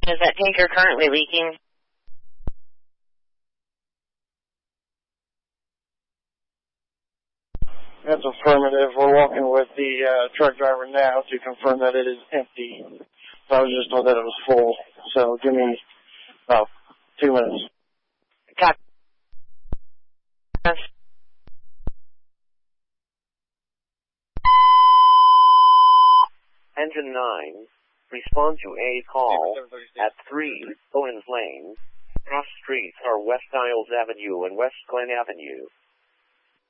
Is that tanker currently leaking? That's affirmative. We're walking with the truck driver now to confirm that it is empty. So I was just told that it was full. So give me about 2 minutes. Copy. Engine 9, respond to a call at 3 Owens Lane. Cross streets are West Niles Avenue and West Glen Avenue.